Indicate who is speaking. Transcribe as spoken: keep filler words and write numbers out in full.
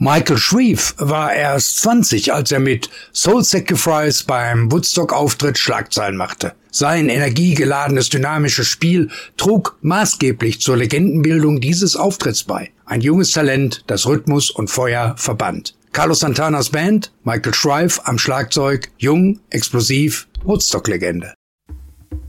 Speaker 1: Michael Shrieve war erst zwanzig, als er mit Soul Sacrifice beim Woodstock-Auftritt Schlagzeilen machte. Sein energiegeladenes, dynamisches Spiel trug maßgeblich zur Legendenbildung dieses Auftritts bei. Ein junges Talent, das Rhythmus und Feuer verband. Carlos Santanas Band, Michael Shrieve am Schlagzeug, jung, explosiv, Woodstock-Legende.